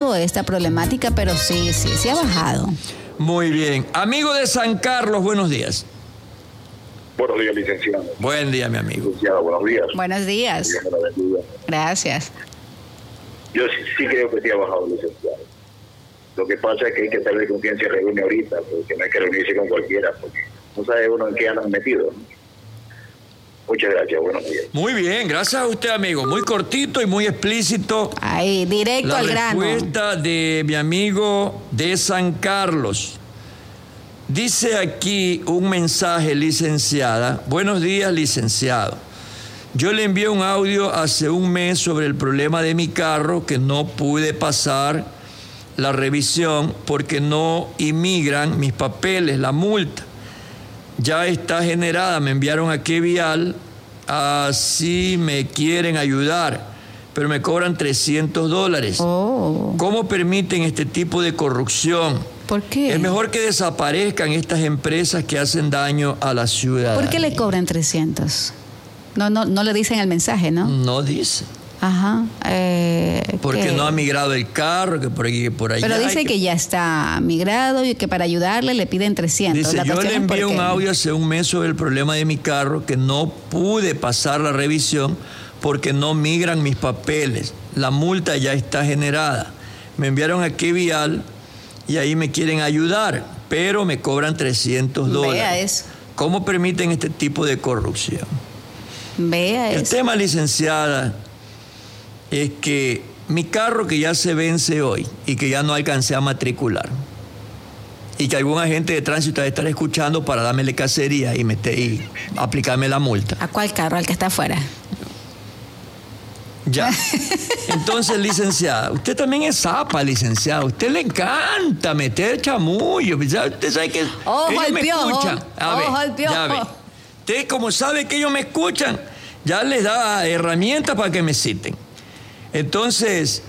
bajado esta problemática, pero sí ha bajado. Muy bien. Amigo de San Carlos, buenos días. Buenos días, licenciado. Buen día, mi amigo. Licenciado, buenos días. Buenos días. Dios me la bendiga. Gracias. Yo sí creo que sí ha bajado, licenciado. Lo que pasa es que hay que estar de conciencia reúne ahorita, porque no hay que reunirse con cualquiera, porque no sabe uno en qué andan metidos, ¿no? Muchas gracias, buenos días. Muy bien, gracias a usted, amigo. Muy cortito y muy explícito. Ahí, directo al grano. La respuesta de mi amigo de San Carlos. Dice aquí un mensaje, licenciada. Buenos días, licenciado. Yo le envié un audio hace un mes sobre el problema de mi carro, que no pude pasar la revisión porque no inmigran mis papeles, la multa. Ya está generada, me enviaron a Qué Vial, así me quieren ayudar, pero me cobran $300. Oh. ¿Cómo permiten este tipo de corrupción? ¿Por qué? Es mejor que desaparezcan estas empresas que hacen daño a la ciudad. ¿Por qué le cobran 300? No le dicen el mensaje, ¿no? No dice. Ajá. Porque ¿qué? no ha migrado el carro, que por aquí, por allá. Pero dice que ya está migrado y que para ayudarle le piden 300. Dice, La yo cuestión le es por envié qué. un audio hace un mes sobre el problema de mi carro, que no pude pasar la revisión porque no migran mis papeles. La multa ya está generada. Me enviaron a Qué Vial y ahí me quieren ayudar, pero me cobran $300. Vea eso. ¿Cómo permiten este tipo de corrupción? Vea El eso. tema, licenciada, es que mi carro, que ya se vence hoy y que ya no alcancé a matricular, y que algún agente de tránsito debe estar escuchando para dármele cacería y aplicarme la multa. ¿A cuál carro? Al que está afuera. Ya. Entonces, licenciada, usted también es zapa, licenciada. A usted le encanta meter chamullo. Usted sabe que Ojo ellos al me piojo. escuchan. Ojo al piojo. Ya ve. Usted, como sabe que ellos me escuchan, ya les da herramientas para que me citen. Entonces,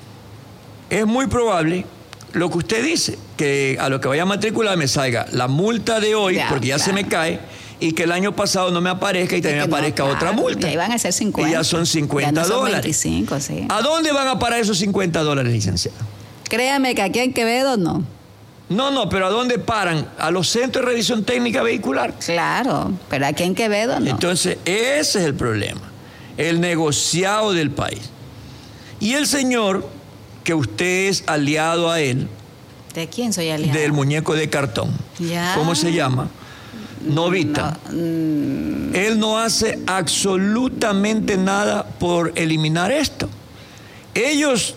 es muy probable lo que usted dice, que a lo que vaya a matricular me salga la multa de hoy, Ya, porque ya claro. se me cae, y que el año pasado no me aparezca y también me aparezca otra multa. Y van a ser 50. Y ya son $50. Ya no son 25, sí. ¿A dónde van a parar esos $50, licenciada? Créame que aquí en Quevedo no. No, pero ¿a dónde paran? A los centros de revisión técnica vehicular. Claro, pero aquí en Quevedo no. Entonces, ese es el problema, el negociado del país. Y el señor, que usted es aliado a él, ¿De quién soy aliado? del muñeco de cartón, Ya. ¿cómo se llama? Novita. Él no hace absolutamente nada por eliminar esto. Ellos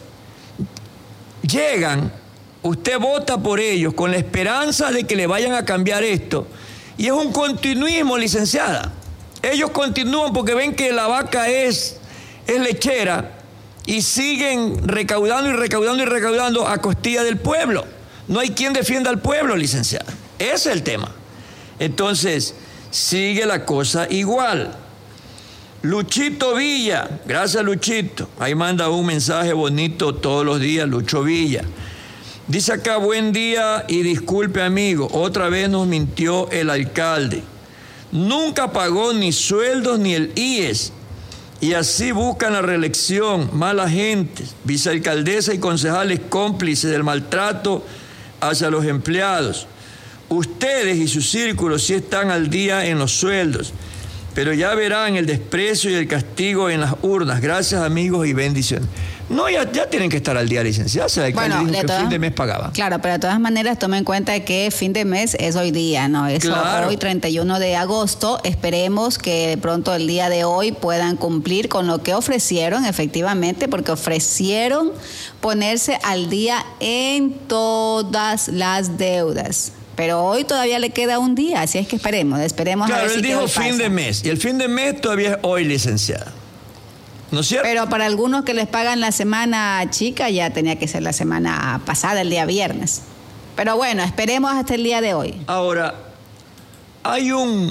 llegan, usted vota por ellos con la esperanza de que le vayan a cambiar esto. Y es un continuismo, licenciada. Ellos continúan porque ven que la vaca es lechera y siguen recaudando y recaudando y recaudando a costilla del pueblo. No hay quien defienda al pueblo, licenciada. Ese es el tema. Entonces, sigue la cosa igual. Luchito Villa, gracias Luchito, ahí manda un mensaje bonito todos los días, Lucho Villa. Dice acá, buen día y disculpe amigo, otra vez nos mintió el alcalde. Nunca pagó ni sueldos ni el IES y así buscan la reelección, mala gente, vicealcaldesa y concejales cómplices del maltrato hacia los empleados. Ustedes y su círculo sí están al día en los sueldos, pero ya verán el desprecio y el castigo en las urnas. Gracias, amigos, y bendiciones. No, ya tienen que estar al día, licenciada. El alcalde dijo que fin de mes pagaba. Claro, pero de todas maneras tome en cuenta que fin de mes es hoy día, ¿no? Es Claro. hoy 31 de agosto. Esperemos que de pronto el día de hoy puedan cumplir con lo que ofrecieron, efectivamente, porque ofrecieron ponerse al día en todas las deudas. Pero hoy todavía le queda un día, así es que esperemos a Claro, ver si él dijo hoy fin pasa. de mes, y el fin de mes todavía es hoy, licenciada. ¿No es cierto? Pero para algunos que les pagan la semana chica, ya tenía que ser la semana pasada, el día viernes. Pero bueno, esperemos hasta el día de hoy. Ahora, hay un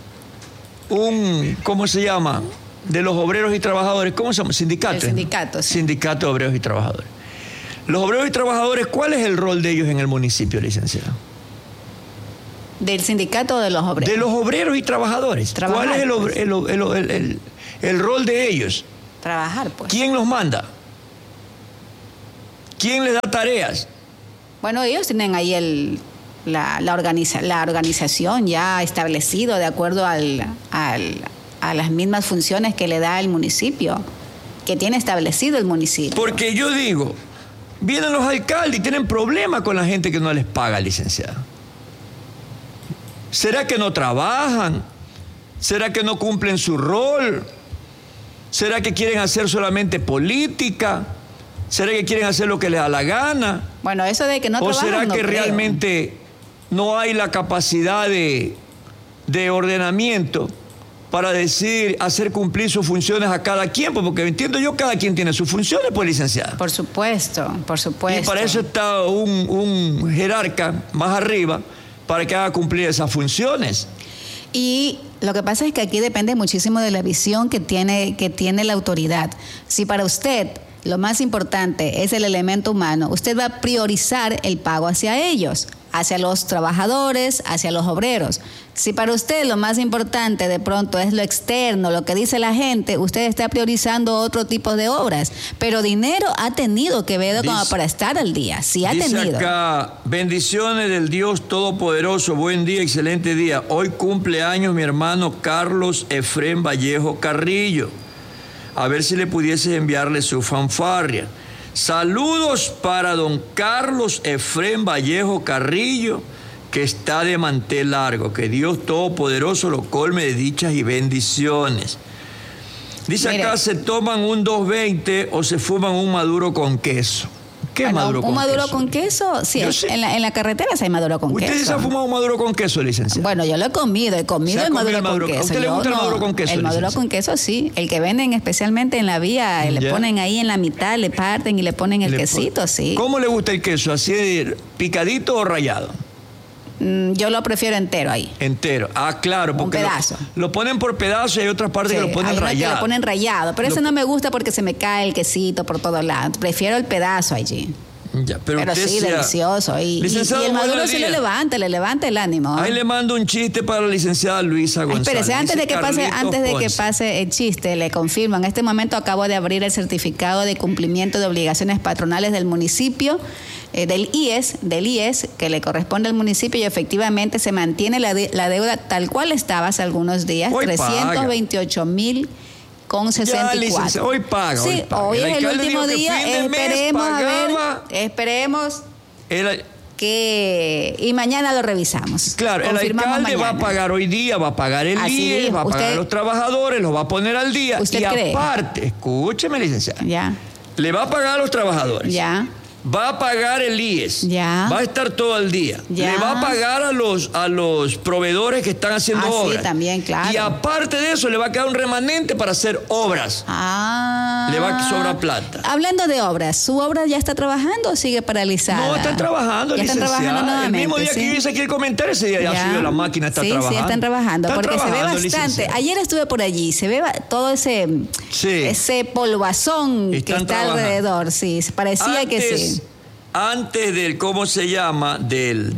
¿cómo se llama? De los obreros y trabajadores, ¿cómo se llama? Sindicato. El sindicato, sí. Sindicato de obreros y trabajadores. Los obreros y trabajadores, ¿cuál es el rol de ellos en el municipio, licenciada? ¿Del sindicato o de los obreros? De los obreros y trabajadores. Trabajar, ¿Cuál es pues. el rol de ellos? Trabajar, pues. ¿Quién los manda? ¿Quién les da tareas? Bueno, ellos tienen ahí la organización ya establecido de acuerdo a las mismas funciones que le da el municipio, que tiene establecido el municipio. Porque yo digo, vienen los alcaldes y tienen problemas con la gente que no les paga, licenciada. ¿Será que no trabajan? ¿Será que no cumplen su rol? ¿Será que quieren hacer solamente política? ¿Será que quieren hacer lo que les da la gana? Bueno, eso de que no trabajan, ¿o será no que creo. realmente no hay la capacidad de ordenamiento para decir, hacer cumplir sus funciones a cada quien? Porque entiendo yo, cada quien tiene sus funciones, pues, licenciada. Por supuesto, por supuesto. Y para eso está un jerarca más arriba para que haga cumplir esas funciones. Y lo que pasa es que aquí depende muchísimo de la visión que tiene la autoridad. Si para usted lo más importante es el elemento humano, usted va a priorizar el pago hacia ellos, hacia los trabajadores, hacia los obreros. Si para usted lo más importante de pronto es lo externo, lo que dice la gente, usted está priorizando otro tipo de obras. Pero dinero ha tenido que ver como para estar al día. Sí ha tenido. Dice acá, bendiciones del Dios Todopoderoso, buen día, excelente día. Hoy cumple años mi hermano Carlos Efrén Vallejo Carrillo. A ver si le pudiese enviarle su fanfarria. Saludos para don Carlos Efrén Vallejo Carrillo, que está de mantel largo. Que Dios Todopoderoso lo colme de dichas y bendiciones. Dice Mire, acá, ¿se toman un 220 o se fuman un maduro con queso? ¿Qué es maduro con queso? ¿Un maduro con queso? Sí, en la carretera sí hay maduro con queso. ¿Usted se ha fumado un maduro con queso, licenciada? Bueno, yo lo he comido el maduro con queso. ¿A usted le gusta el maduro con queso? El maduro con queso, sí. El que venden especialmente en la vía, le ponen ahí en la mitad, le parten y le ponen el quesito, sí. ¿Cómo le gusta el queso? ¿Así picadito o rallado? Yo lo prefiero entero ahí. Entero. Ah, claro, porque un pedazo. Lo ponen por pedazos y hay otras partes que lo ponen rallado. Que lo ponen rallado, pero eso no me gusta porque se me cae el quesito por todos lados. Prefiero el pedazo allí. Ya, pero sí, delicioso. Y el maduro sí le levanta el ánimo. Ahí le mando un chiste para la licenciada Luisa González. Espérese, antes de que pase el chiste, le confirmo, en este momento acabo de abrir el certificado de cumplimiento de obligaciones patronales del municipio, del IES, que le corresponde al municipio, y efectivamente se mantiene la deuda tal cual estaba hace algunos días, 328,000 con 64. Hoy paga. Sí, hoy es el último día. Esperemos que y mañana lo revisamos. Claro, el alcalde va a pagar hoy día, va a pagar el IES, va a pagar a los trabajadores, los va a poner al día. ¿Usted y cree? Aparte, escúcheme, licenciada. Ya. Le va a pagar a los trabajadores. Ya. Va a pagar el IES. Ya. Va a estar todo el día. Ya. Le va a pagar a los proveedores que están haciendo obras. Sí, también, claro. Y aparte de eso, le va a quedar un remanente para hacer obras. Le va a sobrar plata. Hablando de obras, ¿su obra ya está trabajando o sigue paralizada? No, están trabajando, ya licenciada. Están trabajando nuevamente. El mismo día que yo hice aquí el comentario, ese día ya subió la máquina, está trabajando. Sí, están trabajando. Porque se ve bastante. Licenciada. Ayer estuve por allí, se ve todo ese polvazón que está alrededor. Sí, parecía que sí. Antes del, ¿cómo se llama? Del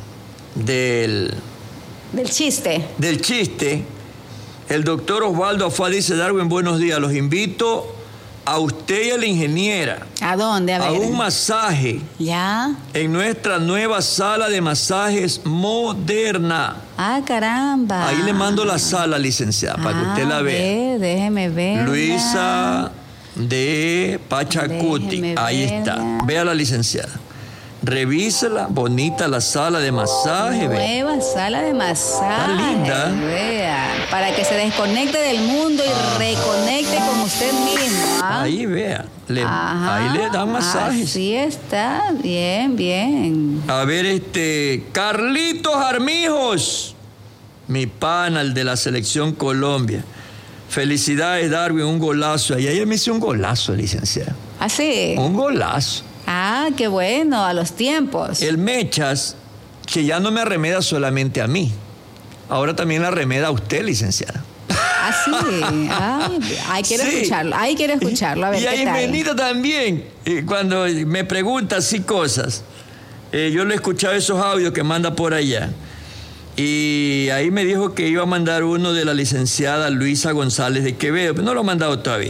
chiste. Del chiste, el doctor Osvaldo Afá dice, Darwin, buenos días, los invito a usted y a la ingeniera. ¿A dónde? A ver. A un masaje. Ya. En nuestra nueva sala de masajes moderna. Ah, caramba. Ahí le mando la sala, licenciada, para que usted la vea. Déjeme ver. Luisa de Pachacuti. Ahí está. Vea la licenciada. Revísela, bonita la sala de masaje. Nueva sala de masaje. Está linda. Vea, para que se desconecte del mundo y reconecte con usted mismo. Ahí vea. Ahí le dan masajes. Así está. Bien, bien. A ver, Carlitos Armijos, mi pana, el de la selección Colombia. Felicidades, Darwin, un golazo. Y ayer me hice un golazo, licenciada. ¿Ah, sí? Un golazo. Ah, qué bueno, a los tiempos. El Mechas, que ya no me arremeda solamente a mí. Ahora también la arremeda a usted, licenciada. Ah, sí. Ay, quiero escucharlo. Ay, quiero escucharlo. A ver, y a Ismenita también, cuando me pregunta así cosas. Yo le he escuchado esos audios que manda por allá. Y ahí me dijo que iba a mandar uno de la licenciada Luisa González de Quevedo, pero no lo ha mandado todavía.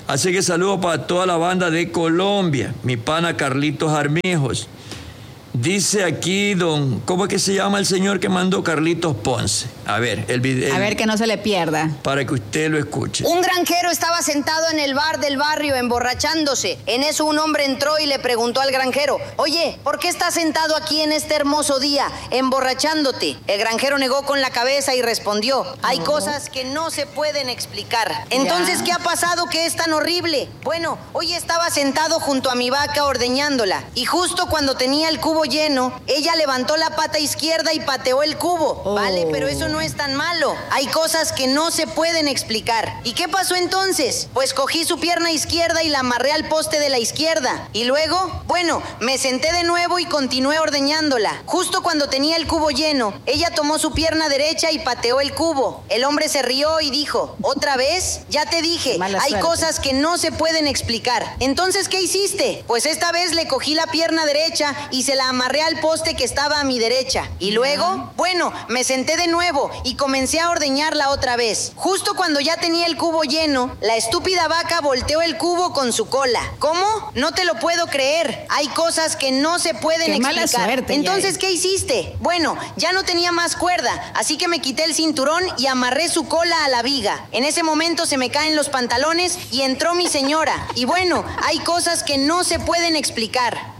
Así que saludos para toda la banda de Colombia, mi pana Carlitos Armijos. Dice aquí ¿cómo es que se llama el señor que mandó? Carlitos Ponce. A ver, el video. A ver que no se le pierda. Para que usted lo escuche. Un granjero estaba sentado en el bar del barrio emborrachándose. En eso un hombre entró y le preguntó al granjero: oye, ¿por qué estás sentado aquí en este hermoso día emborrachándote? El granjero negó con la cabeza y respondió: hay cosas que no se pueden explicar. Entonces, ¿qué ha pasado que es tan horrible? Bueno, hoy estaba sentado junto a mi vaca ordeñándola y justo cuando tenía el cubo lleno, ella levantó la pata izquierda y pateó el cubo. Vale, pero eso no es tan malo. Hay cosas que no se pueden explicar. ¿Y qué pasó entonces? Pues cogí su pierna izquierda y la amarré al poste de la izquierda. Y luego, bueno, me senté de nuevo y continué ordeñándola. Justo cuando tenía el cubo lleno, ella tomó su pierna derecha y pateó el cubo. El hombre se rió y dijo: ¿otra vez? Ya te dije, hay cosas que no se pueden explicar. Entonces, ¿qué hiciste? Pues esta vez le cogí la pierna derecha y se la amarré al poste que estaba a mi derecha. Y luego, bueno, me senté de nuevo y comencé a ordeñarla otra vez. Justo cuando ya tenía el cubo lleno, la estúpida vaca volteó el cubo con su cola. ¿Cómo? No te lo puedo creer. Hay cosas que no se pueden explicar. Mala suerte, entonces, ¿qué hiciste? Bueno, ya no tenía más cuerda, así que me quité el cinturón y amarré su cola a la viga. En ese momento se me caen los pantalones y entró mi señora. Y bueno, hay cosas que no se pueden explicar.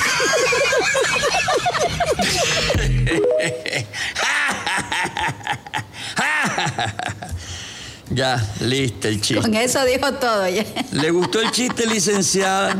Ya, listo el chiste. Con eso dijo todo ya. ¿Le gustó el chiste, licenciada?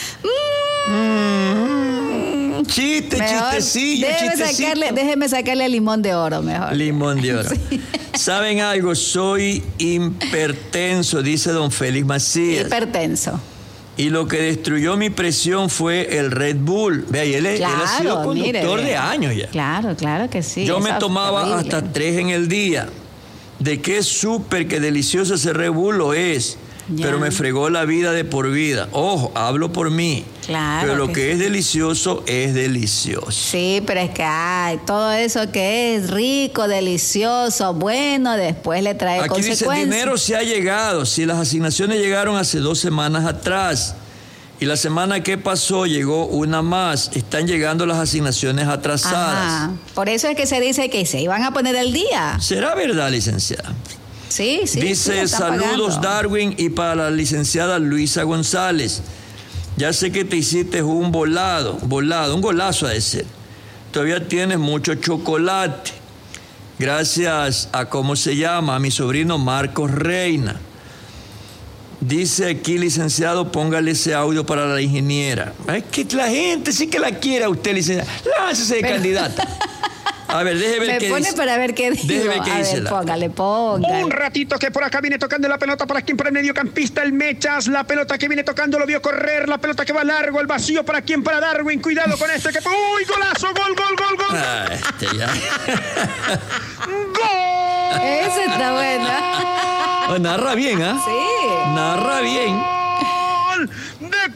Chistecillo. Déjeme sacarle limón de oro mejor. Limón de oro. Sí. ¿Saben algo? Soy hipertenso, dice don Félix Macías. Hipertenso. Y lo que destruyó mi presión fue el Red Bull. Vea, y él ha sido conductor de años ya. Claro que sí. Yo me tomaba hasta 3 en el día. De qué súper, qué delicioso ese Red Bull lo es. Ya. Pero me fregó la vida de por vida. Ojo, hablo por mí. Claro. Pero lo que es delicioso es delicioso. Sí, pero es que todo eso que es rico, delicioso, bueno, después le trae consecuencias. Aquí dice: el dinero se ha llegado. Si las asignaciones llegaron hace 2 semanas atrás y la semana que pasó llegó una más, están llegando las asignaciones atrasadas. Ajá. Por eso es que se dice que se iban a poner al día. ¿Será verdad, licenciada? Sí. Dice: saludos pagando. Darwin, y para la licenciada Luisa González. Ya sé que te hiciste un un golazo a decir. Todavía tienes mucho chocolate. Gracias a, ¿cómo se llama? A mi sobrino Marcos Reina. Dice aquí, licenciado, póngale ese audio para la ingeniera. Es que la gente sí que la quiere a usted, licenciada. Láncese de candidata. A ver, déjeme ver qué dice. Me pone para ver qué dice. Déjeme ver qué dice. Póngale. Un ratito que por acá viene tocando la pelota para quien, para el mediocampista, el Mechas. La pelota que viene tocando lo vio correr. La pelota que va largo, el vacío para quien, para Darwin. Cuidado con este que... ¡Uy, golazo! ¡Gol! Ya. ¡Gol! Ese está bueno. Narra bien, ¿ah? Sí. Narra bien. ¡Gol de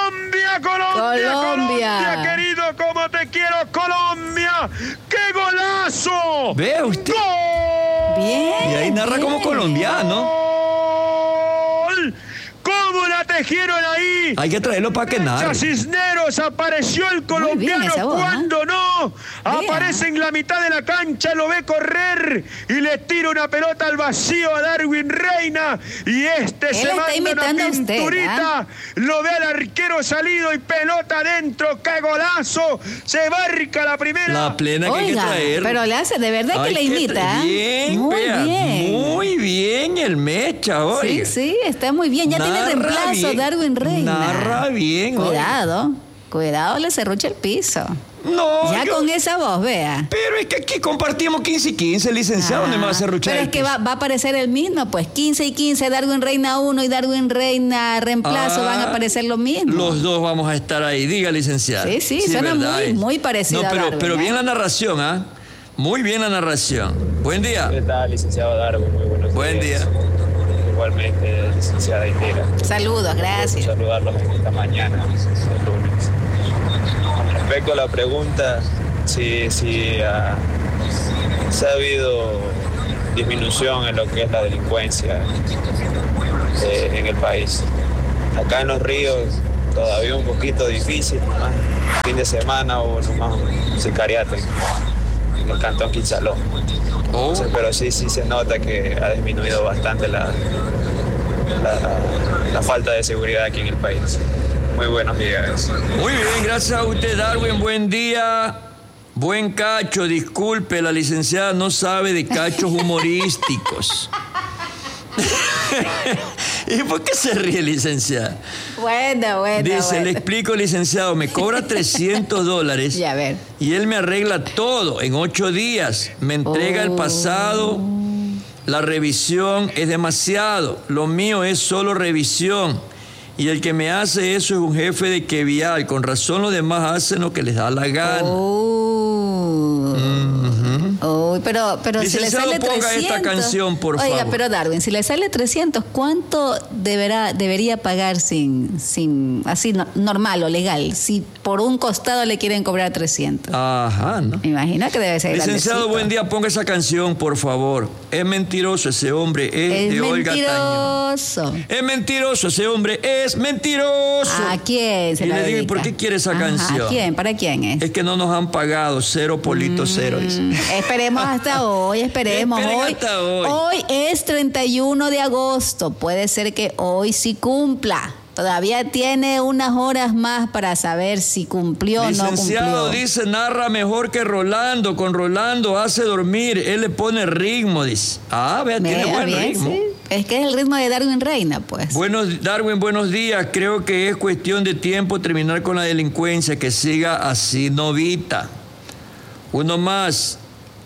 Colombia, querido, como te quiero, Colombia! ¡Qué golazo! Vea usted. ¡Gol! Bien. Y ahí narra como colombiano. ¡Gol! ¿Cómo la tejieron ahí? Hay que traerlo para que narre. Cisneros, apareció el colombiano cuando no. Aparece en la mitad de la cancha, lo ve correr y le tira una pelota al vacío a Darwin Reina. Y se manda una pinturita. Lo ve al arquero salido y pelota adentro. ¡Qué golazo! Se barca la primera. La plena que hay que traer. Pero le hace, de verdad que le imita. Bien, muy bien el Mecha hoy. Sí, está muy bien. Ya tiene reemplazo bien. Darwin Reina. Narra bien. Cuidado, le serrucha el piso. No. Ya con esa voz, vea. Pero es que aquí compartimos 15 y 15, licenciado. ¿Dónde me va a serruchar? Pero es que va a aparecer el mismo, pues 15 y 15, Darwin Reina 1 y Darwin Reina reemplazo van a aparecer lo mismo. Los dos vamos a estar ahí. Diga, licenciado. Sí, suena muy parecido a Darwin. Pero bien la narración, ¿ah? Muy bien la narración. Buen día. ¿Qué tal, licenciado Darwin? Muy buenos días. Buen día. Igualmente, licenciada Indira. Saludos, gracias. Saludarlos en esta mañana, el lunes. Respecto a la pregunta, si ha habido disminución en lo que es la delincuencia en el país. Acá en Los Ríos todavía un poquito difícil, nomás fin de semana o nomás un sicariato en el cantón Quinsaló. Entonces, pero sí se nota que ha disminuido bastante la falta de seguridad aquí en el país. Muy buenos días. Muy bien, gracias a usted, Darwin. Buen día. Buen cacho. Disculpe, la licenciada no sabe de cachos humorísticos. ¿Y por qué se ríe, licenciada? Bueno. Dice, le explico, licenciado, me cobra $300 Ya, a ver. y él me arregla todo en 8 días. Me entrega el pasado, la revisión es demasiado. Lo mío es solo revisión. Y el que me hace eso es un jefe de Quevial. Con razón los demás hacen lo que les da la gana. Pero si le Licenciado, sale 300... ponga esta canción, por favor. Oiga, pero Darwin, si le sale 300, ¿cuánto debería pagar así normal o legal? Si por un costado le quieren cobrar 300. Ajá, ¿no? Me imagino que debe ser Licenciado, grandecito. buen día, ponga esa canción, por favor. Es mentiroso ese hombre, es de Olga mentiroso. Tañón. Es mentiroso ese hombre, es mentiroso. ¿A quién se Y la le digo, ¿y dedica? por qué quiere esa Ajá, canción? ¿a quién? ¿Para quién es? Es que no nos han pagado, 0 polito 0. Dice. Esperemos hasta hoy, esperemos. Esperen hasta hoy. Hoy es 31 de agosto. Puede ser que hoy sí cumpla. Todavía tiene unas horas más para saber si cumplió o no Licenciado, cumplió. dice, narra mejor que Rolando. Con Rolando hace dormir, él le pone ritmo, dice. Ah, vea, tiene buen Bien, ritmo. sí. Es que es el ritmo de Darwin Reina, pues. Darwin, buenos días. Creo que es cuestión de tiempo terminar con la delincuencia, que siga así, novita. Uno más.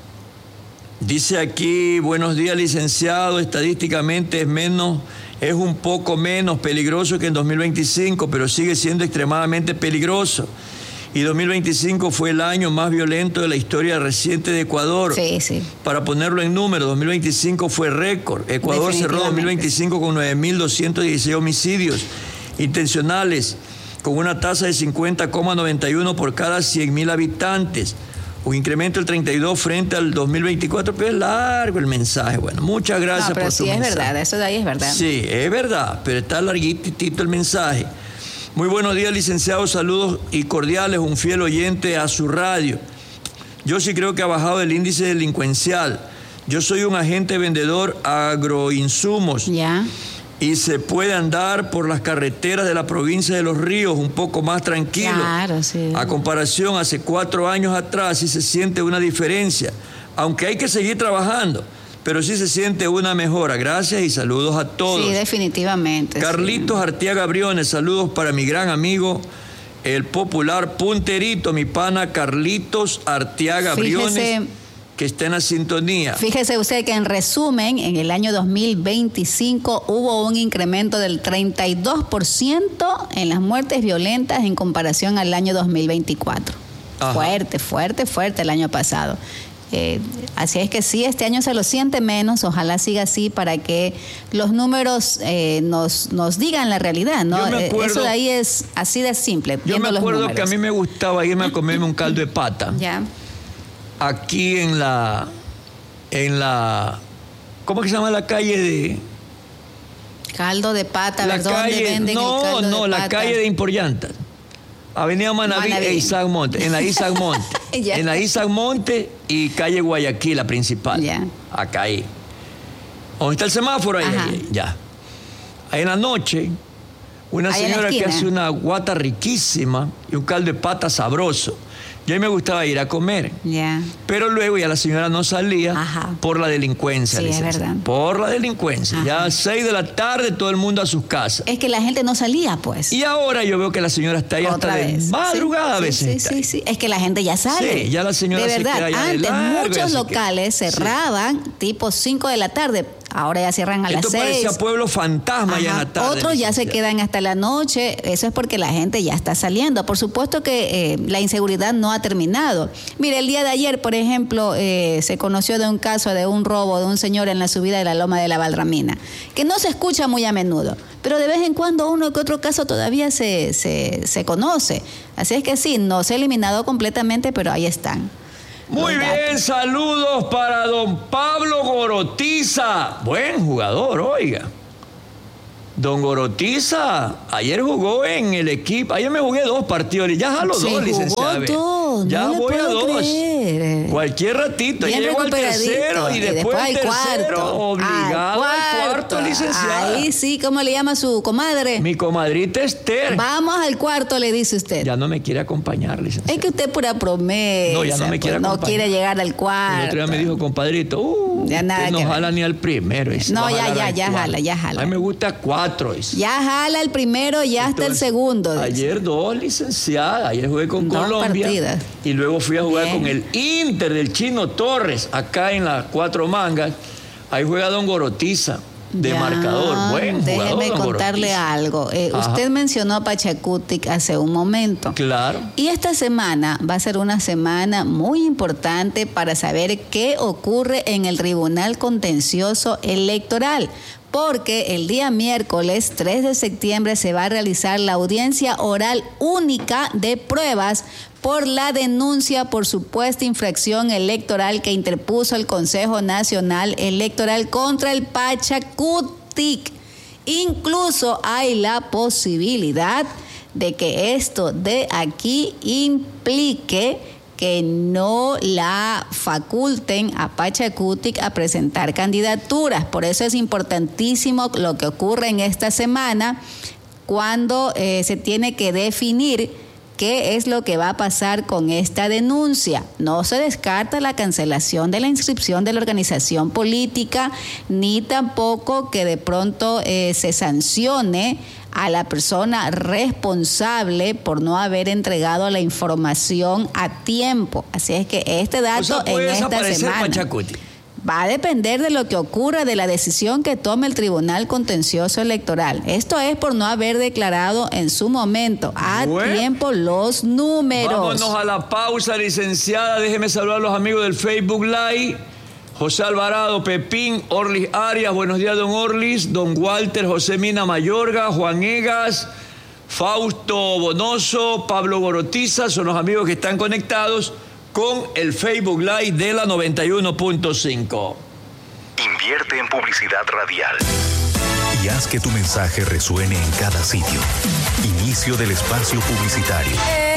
Dice aquí, buenos días, licenciado. Estadísticamente es un poco menos peligroso que en 2025, pero sigue siendo extremadamente peligroso. Y 2025 fue el año más violento de la historia reciente de Ecuador. Sí. Para ponerlo en número, 2025 fue récord. Ecuador cerró 2025 con 9.216 homicidios intencionales, con una tasa de 50,91 por cada 100.000 habitantes. Un incremento del 32 frente al 2024, pero es largo el mensaje. Bueno, muchas gracias por su mensaje. Pero sí es verdad, eso de ahí es verdad. Sí, es verdad, pero está larguitito el mensaje. Muy buenos días, licenciado, saludos y cordiales, un fiel oyente a su radio. Yo sí creo que ha bajado el índice delincuencial. Yo soy un agente vendedor agroinsumos. Ya. Y se puede andar por las carreteras de la provincia de Los Ríos un poco más tranquilo. Claro, sí. A comparación, hace 4 años atrás sí se siente una diferencia, aunque hay que seguir trabajando, pero sí se siente una mejora. Gracias y saludos a todos. Sí, definitivamente. Carlitos Arteaga Briones, saludos para mi gran amigo, el popular punterito, mi pana Carlitos Arteaga Briones, que está en la sintonía. Fíjese usted que en resumen, en el año 2025 hubo un incremento del 32% en las muertes violentas en comparación al año 2024. Ajá. Fuerte el año pasado. Así es que sí, este año se lo siente menos, ojalá siga así para que los números nos digan la realidad, ¿no? Eso de ahí es así de simple. Yo me acuerdo que a mí me gustaba irme a comerme un caldo de pata. Ya. Aquí en la ¿cómo que se llama la calle de? Caldo de pata, la ¿verdad? calle, ¿Dónde venden el caldo de pata? La calle de Imporllantas. Avenida Manaví e Isaac Monte, en la Isaac Monte. En la Isaac Monte y calle Guayaquil, la principal. Ya. Acá ahí. ¿Dónde está el semáforo? Ahí, ya. Ahí en la noche, una señora que hace una guata riquísima y un caldo de pata sabroso. Yo a mí me gustaba ir a comer. Yeah. Pero luego ya la señora no salía por la delincuencia. Sí, es verdad. Por la delincuencia. Ya a 6 de la tarde todo el mundo a sus casas. Es que la gente no salía, pues. Y ahora yo veo que la señora está ahí otra hasta vez. De madrugada a veces. Sí. Es que la gente ya sale. Sí, ya la señora de verdad, se queda ya antes de largo, muchos locales cerraban tipo 5 de la tarde. Ahora ya cierran a las 6. Esto parecía pueblo fantasma ya en la tarde. Otros ya se quedan hasta la noche. Eso es porque la gente ya está saliendo. Por supuesto que la inseguridad no ha terminado. Mire, el día de ayer, por ejemplo, se conoció de un caso de un robo de un señor en la subida de la Loma de la Valramina, que no se escucha muy a menudo, pero de vez en cuando uno que otro caso todavía se conoce. Así es que sí, no se ha eliminado completamente, pero ahí están. Muy bien, saludos para don Pablo Gorotiza. Buen jugador, oiga. Don Gorotiza, ayer jugó en el equipo. Ayer me jugué 2 partidos. Ya jalo 2, licenciado. Ya voy a 2. Cualquier ratito. Bien llego al tercero y después al tercero. Obligado al cuarto, licenciado. Ahí sí, ¿cómo le llama su comadre? Mi comadrita Esther. Vamos al cuarto, le dice usted. Ya no me quiere acompañar, licenciado. Es que usted pura promesa. No, ya no me quiere acompañar. No quiere llegar al cuarto. El otro día me dijo, compadrito, ya nada no jala ni al primero. No, ya jala. A mí me gusta 4. Ya jala el primero, ya está el segundo. Ayer 2, licenciada. Ayer jugué con Colombia. Partidas. Y luego fui a jugar con el Inter del Chino Torres, acá en las 4 Mangas. Ahí juega Don Gorotiza, de marcador. Buen jugador. Déjeme contarle algo. Usted mencionó a Pachacutic hace un momento. Claro. Y esta semana va a ser una semana muy importante para saber qué ocurre en el Tribunal Contencioso Electoral. Porque el día miércoles 3 de septiembre se va a realizar la audiencia oral única de pruebas por la denuncia por supuesta infracción electoral que interpuso el Consejo Nacional Electoral contra el Pachacutic. Incluso hay la posibilidad de que esto de aquí implique que no la faculten a Pachacutic a presentar candidaturas. Por eso es importantísimo lo que ocurre en esta semana, cuando se tiene que definir qué es lo que va a pasar con esta denuncia. No se descarta la cancelación de la inscripción de la organización política, ni tampoco que de pronto se sancione a la persona responsable por no haber entregado la información a tiempo. Así es que este dato en esta semana Pachacutic va a depender de lo que ocurra, de la decisión que tome el Tribunal Contencioso Electoral. Esto es por no haber declarado en su momento a tiempo los números. Vámonos a la pausa, licenciada. Déjeme saludar a los amigos del Facebook Live. José Alvarado, Pepín, Orlis Arias, buenos días, don Orlis, don Walter, José Mina Mayorga, Juan Egas, Fausto Bonoso, Pablo Gorotiza, son los amigos que están conectados con el Facebook Live de la 91.5. Invierte en publicidad radial y haz que tu mensaje resuene en cada sitio. Inicio del espacio publicitario.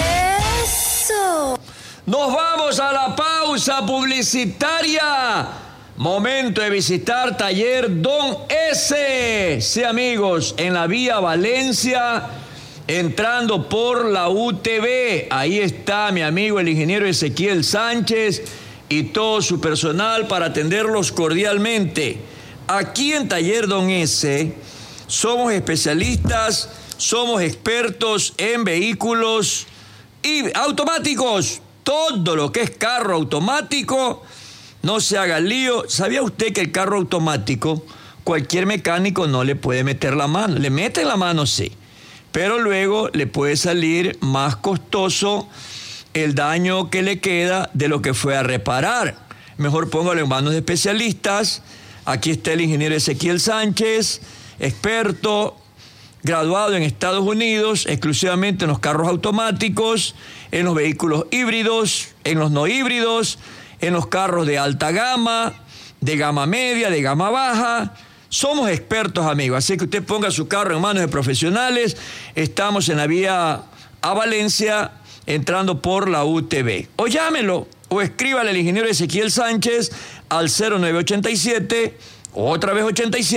¡Eso! Nos vamos a la pausa publicitaria. Momento de visitar Taller Don S. Sí, amigos, en la vía Valencia, entrando por la UTV. Ahí está mi amigo el ingeniero Ezequiel Sánchez y todo su personal para atenderlos cordialmente. Aquí en Taller Don S somos especialistas, somos expertos en vehículos y automáticos. Todo lo que es carro automático, no se haga lío. ¿Sabía usted que el carro automático, cualquier mecánico no le puede meter la mano? Le mete la mano, sí, pero luego le puede salir más costoso el daño que le queda de lo que fue a reparar. Mejor póngalo en manos de especialistas. Aquí está el ingeniero Ezequiel Sánchez, experto, graduado en Estados Unidos, exclusivamente en los carros automáticos, en los vehículos híbridos, en los no híbridos, en los carros de alta gama, de gama media, de gama baja. Somos expertos, amigos, así que usted ponga su carro en manos de profesionales. Estamos en la vía a Valencia, entrando por la UTV. O llámelo, o escríbale al ingeniero Ezequiel Sánchez al 0987, otra vez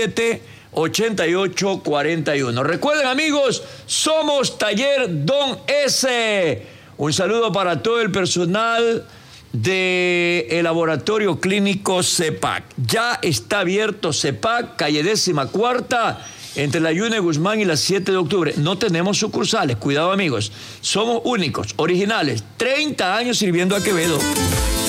8841. Recuerden, amigos, somos Taller Don S. Un saludo para todo el personal del laboratorio clínico CEPAC. Ya está abierto CEPAC, calle 14ª, entre la Yune Guzmán y la 7 de octubre. No tenemos sucursales, cuidado, amigos. Somos únicos, originales, 30 años sirviendo a Quevedo.